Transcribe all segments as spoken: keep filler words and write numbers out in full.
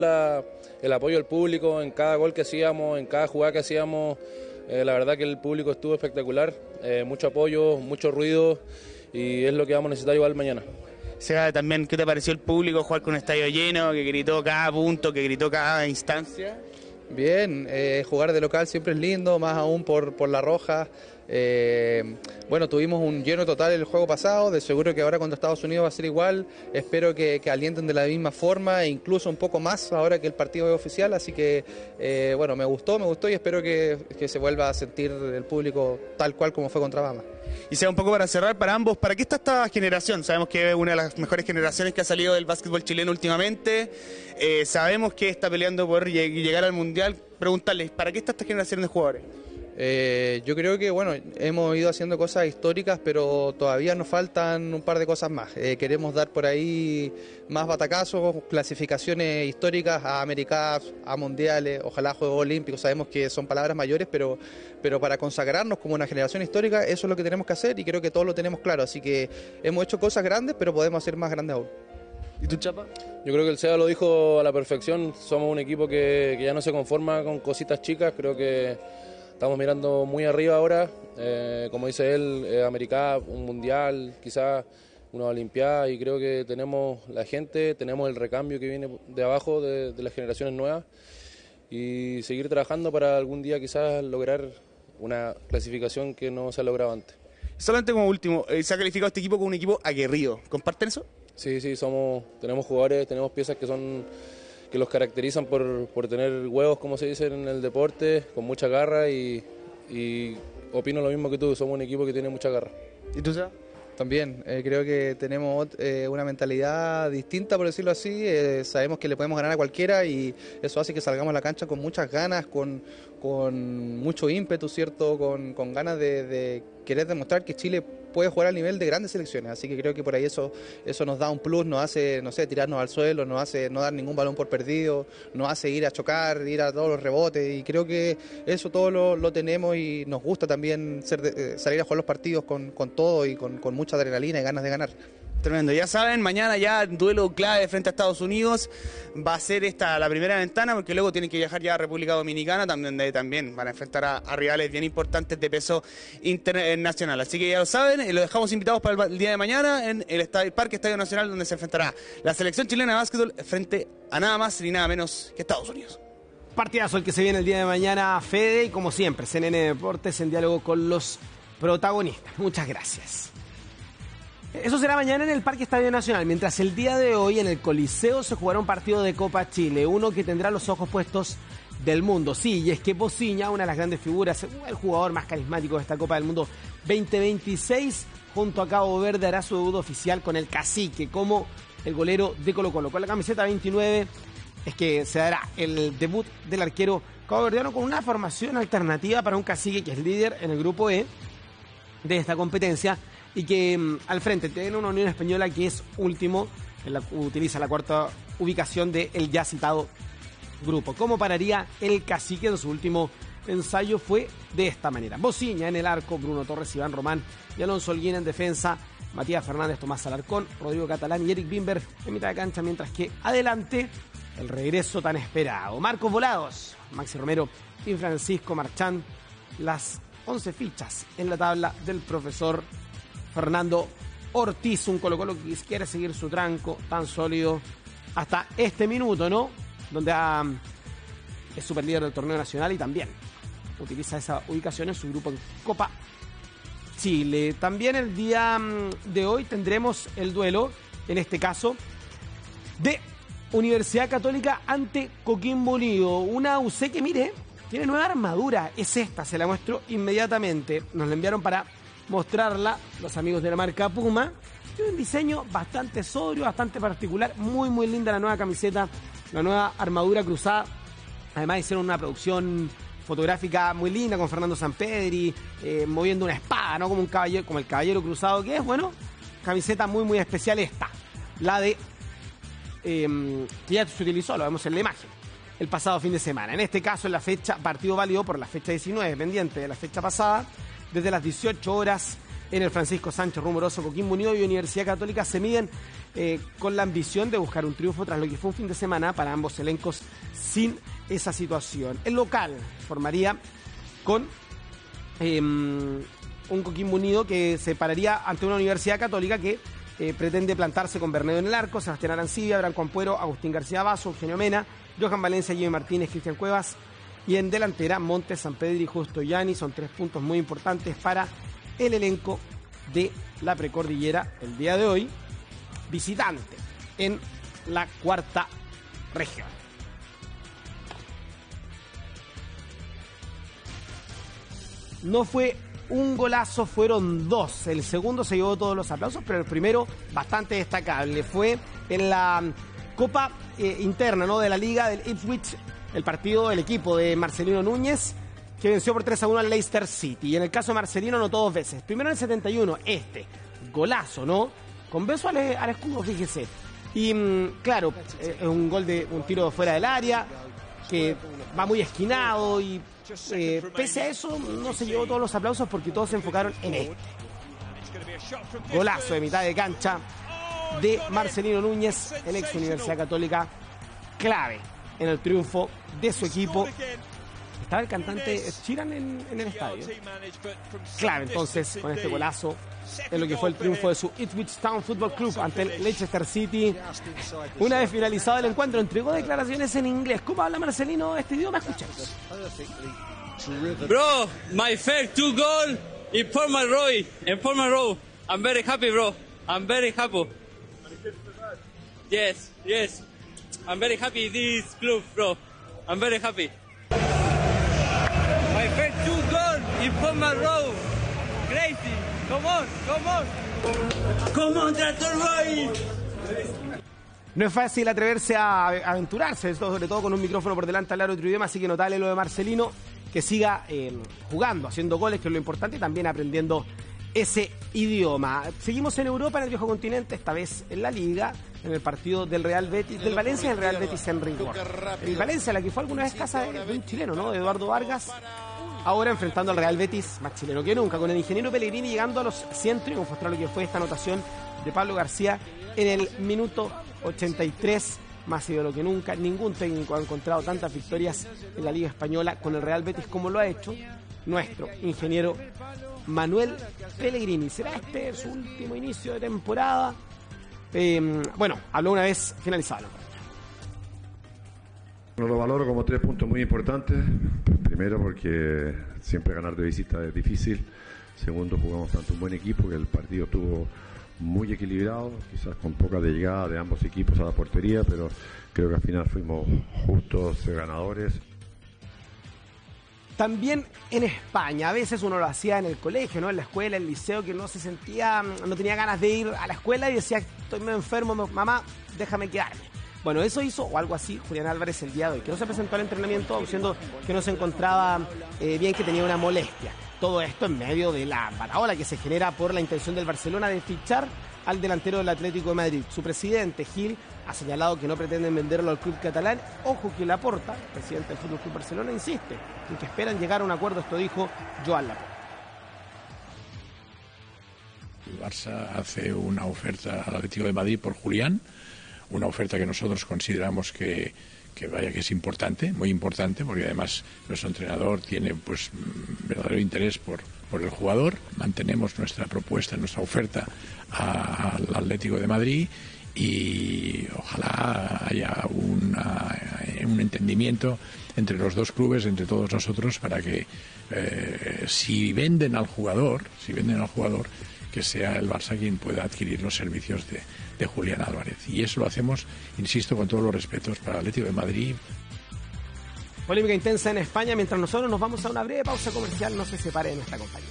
La, el apoyo del público en cada gol que hacíamos, en cada jugada que hacíamos, eh, la verdad que el público estuvo espectacular, eh, mucho apoyo, mucho ruido y es lo que vamos a necesitar igual mañana. Seba, también, ¿qué te pareció el público jugar con un estadio lleno, que gritó cada punto, que gritó cada instancia? Bien, eh, jugar de local siempre es lindo, más aún por, por La Roja. Eh, bueno, tuvimos un lleno total el juego pasado, de seguro que ahora contra Estados Unidos va a ser igual. Espero que, que alienten de la misma forma e incluso un poco más ahora que el partido es oficial, así que eh, bueno, me gustó, me gustó y espero que, que se vuelva a sentir el público tal cual como fue contra Bama. Y sea un poco para cerrar, para ambos, ¿para qué está esta generación? Sabemos que es una de las mejores generaciones que ha salido del básquetbol chileno últimamente, eh, sabemos que está peleando por llegar al Mundial. Preguntarles, ¿para qué está esta generación de jugadores? Eh, yo creo que bueno, hemos ido haciendo cosas históricas, pero todavía nos faltan un par de cosas más. Eh, queremos dar por ahí más batacazos, clasificaciones históricas a Americaps, a Mundiales, ojalá Juegos Olímpicos. Sabemos que son palabras mayores, pero, pero para consagrarnos como una generación histórica, eso es lo que tenemos que hacer y creo que todos lo tenemos claro. Así que hemos hecho cosas grandes, pero podemos hacer más grandes aún. ¿Y tú, Chapa? Yo creo que el Seba lo dijo a la perfección, somos un equipo que, que ya no se conforma con cositas chicas, creo que estamos mirando muy arriba ahora, eh, como dice él, eh, Americap, un mundial, quizás una olimpiada, y creo que tenemos la gente, tenemos el recambio que viene de abajo de, de las generaciones nuevas y seguir trabajando para algún día quizás lograr una clasificación que no se ha logrado antes. Solamente como último, eh, se ha calificado este equipo como un equipo aguerrido, ¿comparten eso? Sí, sí, somos, tenemos jugadores, tenemos piezas que son que los caracterizan por, por tener huevos, como se dice en el deporte, con mucha garra y, y opino lo mismo que tú, somos un equipo que tiene mucha garra. ¿Y tú, Seba? También, eh, creo que tenemos eh, una mentalidad distinta, por decirlo así, eh, sabemos que le podemos ganar a cualquiera y eso hace que salgamos a la cancha con muchas ganas, con, con mucho ímpetu, ¿cierto? Con, con ganas de, de querer demostrar que Chile puede jugar al nivel de grandes selecciones, así que creo que por ahí eso, eso nos da un plus, nos hace, no sé, tirarnos al suelo, nos hace no dar ningún balón por perdido, nos hace ir a chocar, ir a todos los rebotes y creo que eso todo lo, lo tenemos y nos gusta también ser de, eh, salir a jugar los partidos con, con todo y con, con mucha adrenalina y ganas de ganar. Tremendo, ya saben, mañana ya duelo clave frente a Estados Unidos, va a ser esta la primera ventana porque luego tienen que viajar ya a República Dominicana, también, de, también van a enfrentar a, a rivales bien importantes de peso internacional, así que ya lo saben, y lo dejamos invitados para el, el día de mañana en el, estadio, el Parque Estadio Nacional, donde se enfrentará la selección chilena de básquetbol frente a nada más ni nada menos que Estados Unidos. Partidazo el que se viene el día de mañana, Fede, y como siempre, C N N Deportes en diálogo con los protagonistas. Muchas gracias. Eso será mañana en el Parque Estadio Nacional, mientras el día de hoy en el Coliseo se jugará un partido de Copa Chile, uno que tendrá los ojos puestos del mundo. Sí, y es que Bociña, una de las grandes figuras, el jugador más carismático de esta Copa del Mundo veinte veintiséis, junto a Cabo Verde hará su debut oficial con el Cacique como el golero de Colo Colo. Con la camiseta veintinueve es que se dará el debut del arquero caboverdiano con una formación alternativa para un Cacique que es líder en el grupo E de esta competencia y que um, al frente tiene una Unión Española que es último, en la, utiliza la cuarta ubicación del ya citado grupo. ¿Cómo pararía el Cacique en su último ensayo? Fue de esta manera: Bociña en el arco, Bruno Torres, Iván Román y Alonso Holguín en defensa, Matías Fernández, Tomás Alarcón, Rodrigo Catalán y Eric Bimber en mitad de cancha, mientras que adelante el regreso tan esperado: Marcos Volados, Maxi Romero y Francisco Marchán, las once fichas en la tabla del profesor Fernando Ortiz, un Colo Colo que quiere seguir su tranco tan sólido hasta este minuto, ¿no? Donde ha, es superlíder del torneo nacional y también utiliza esa ubicación en su grupo en Copa Chile. También el día de hoy tendremos el duelo, en este caso, de Universidad Católica ante Coquimbo Unido. Una U C que, mire, tiene nueva armadura, es esta, se la muestro inmediatamente. Nos la enviaron para mostrarla los amigos de la marca Puma. Tiene un diseño bastante sobrio, bastante particular, muy muy linda la nueva camiseta, la nueva armadura cruzada. Además hicieron una producción fotográfica muy linda con Fernando Sampedri, eh, moviendo una espada, ¿no? Como un caballero, como el caballero cruzado que es. Bueno, camiseta muy muy especial esta, la de eh, que ya se utilizó, lo vemos en la imagen, el pasado fin de semana. En este caso, en la fecha, partido válido por la fecha diecinueve, pendiente de la fecha pasada, desde las dieciocho horas en el Francisco Sánchez Rumoroso. Coquimbo Unido y Universidad Católica se miden eh, con la ambición de buscar un triunfo tras lo que fue un fin de semana para ambos elencos sin esa situación. El local formaría con eh, un Coquimbo Unido que se pararía ante una Universidad Católica que eh, pretende plantarse con Bernedo en el arco, Sebastián Arancibia, Branco Ampuero, Agustín García Basso, Eugenio Mena, Johan Valencia, Jimmy Martínez, Cristian Cuevas, y en delantera Montes, San Pedro y Justo Yani. Son tres puntos muy importantes para el elenco de la Precordillera el día de hoy, visitante en la cuarta región. No fue un golazo, fueron dos. El segundo se llevó todos los aplausos, pero el primero bastante destacable. Fue en la Copa eh, interna, ¿no?, de la Liga del Ipswich, el partido del equipo de Marcelino Núñez, que venció por tres a uno al Leicester City. Y en el caso de Marcelino anotó dos veces. Primero en el setenta y uno, este golazo, ¿no?, con beso al, al escudo, fíjese. Y mmm, claro, es eh, un gol de un tiro fuera del área, que va muy esquinado y eh, pese a eso no se llevó todos los aplausos porque todos se enfocaron en este. Golazo de mitad de cancha de Marcelino Núñez, el ex Universidad Católica, clave en el triunfo de su equipo. Estaba el cantante Sheeran en, en el estadio. Clave entonces con este golazo en lo que fue el triunfo de su Ipswich Town Football Club ante el Leicester City. Una vez finalizado el encuentro, entregó declaraciones en inglés. ¿Cómo habla Marcelino este idioma? Escuchemos. Bro, my first two goal in Formal Roy, in Formal Row. I'm very happy, bro. I'm very happy. Yes, yes. I'm very happy this club, bro. I'm very happy. My first two goals in Formal Row. Crazy. Come on, come on. Come on, Tractor Roy. No es fácil atreverse a aventurarse, sobre todo con un micrófono por delante, hablar otro idioma, así que notable lo de Marcelino, que siga eh, jugando, haciendo goles, que es lo importante, y también aprendiendo ese idioma. Seguimos en Europa, en el viejo continente, esta vez en la Liga, en el partido del Real Betis, del Valencia y el Real Betis en rigor. El Valencia, la que fue alguna vez casa de, de un chileno, ¿no?, de Eduardo Vargas, ahora enfrentando al Real Betis, más chileno que nunca, con el ingeniero Pellegrini llegando a los cien triunfos, tras lo que fue esta anotación de Pablo García en el minuto ochenta y tres, más ídolo que nunca. Ningún técnico ha encontrado tantas victorias en la Liga Española con el Real Betis como lo ha hecho nuestro ingeniero Manuel Pellegrini. ¿Será este su último inicio de temporada? Eh, bueno, habló una vez finalizado. Lo valoro como tres puntos muy importantes. Primero, porque siempre ganar de visita es difícil. Segundo, jugamos tanto un buen equipo que el partido estuvo muy equilibrado, quizás con poca llegada de ambos equipos a la portería, pero creo que al final fuimos justos ganadores. También en España, a veces uno lo hacía en el colegio, ¿no?, en la escuela, en el liceo, que no se sentía, no tenía ganas de ir a la escuela y decía, estoy medio enfermo, mamá, déjame quedarme. Bueno, eso hizo, o algo así, Julián Álvarez el día de hoy, que no se presentó al entrenamiento diciendo que no se encontraba eh, bien, que tenía una molestia. Todo esto en medio de la batahola que se genera por la intención del Barcelona de fichar al delantero del Atlético de Madrid. Su presidente, Gil, ha señalado que no pretenden venderlo al club catalán. Ojo que Laporta, presidente del Fútbol Club Barcelona, insiste en que esperan llegar a un acuerdo. Esto dijo Joan Laporta. El Barça hace una oferta al Atlético de Madrid por Julián, una oferta que nosotros consideramos que, que vaya que es importante, muy importante, porque además nuestro entrenador tiene pues verdadero interés por, por el jugador. Mantenemos nuestra propuesta, nuestra oferta a, al Atlético de Madrid y ojalá haya una, un entendimiento entre los dos clubes, entre todos nosotros, para que eh, si venden al jugador, si venden al jugador, que sea el Barça quien pueda adquirir los servicios de, de Julián Álvarez. Y eso lo hacemos, insisto, con todos los respetos para el Atlético de Madrid. Polémica intensa en España, mientras nosotros nos vamos a una breve pausa comercial. No se separe de nuestra compañía.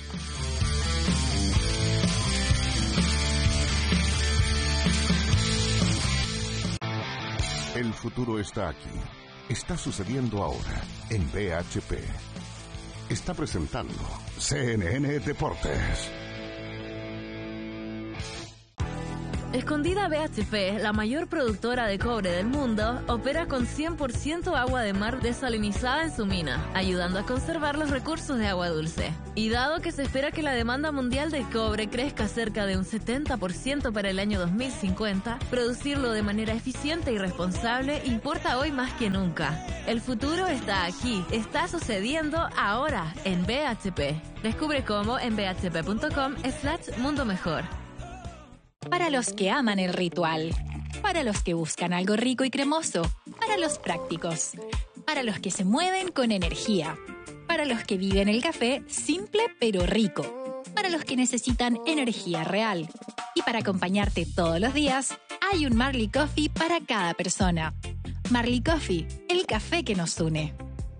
El futuro está aquí. Está sucediendo ahora en B H P. Está presentando C N N Deportes. Escondida B H P, la mayor productora de cobre del mundo, opera con cien por ciento agua de mar desalinizada en su mina, ayudando a conservar los recursos de agua dulce. Y dado que se espera que la demanda mundial de cobre crezca cerca de un setenta por ciento para el año dos mil cincuenta, producirlo de manera eficiente y responsable importa hoy más que nunca. El futuro está aquí, está sucediendo ahora en B H P. Descubre cómo en b h p punto com slash mundo mejor. Para los que aman el ritual, para los que buscan algo rico y cremoso, para los prácticos, para los que se mueven con energía, para los que viven el café simple pero rico, para los que necesitan energía real. Y para acompañarte todos los días, hay un Marley Coffee para cada persona. Marley Coffee, el café que nos une.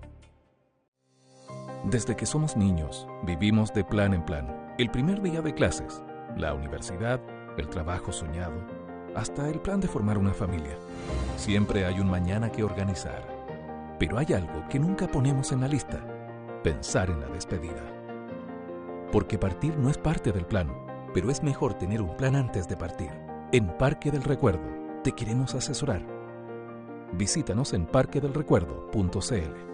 Desde que somos niños, vivimos de plan en plan. El primer día de clases, la universidad, el trabajo soñado, hasta el plan de formar una familia. Siempre hay un mañana que organizar. Pero hay algo que nunca ponemos en la lista: pensar en la despedida. Porque partir no es parte del plan, pero es mejor tener un plan antes de partir. En Parque del Recuerdo te queremos asesorar. Visítanos en parque del recuerdo punto c l.